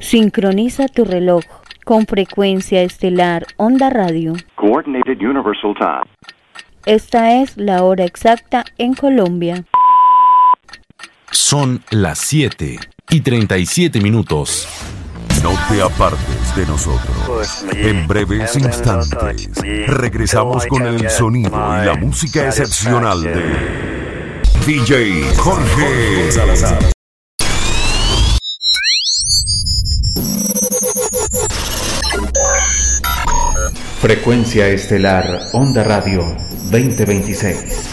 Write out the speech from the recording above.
Sincroniza tu reloj con frecuencia estelar Onda Radio. Coordinated Universal Time. Esta es la hora exacta en Colombia. Son las 7:37. No te apartes de nosotros. En breves instantes regresamos con el sonido y la música excepcional de DJ Jorge Salazar. Frecuencia estelar Onda Radio 2026.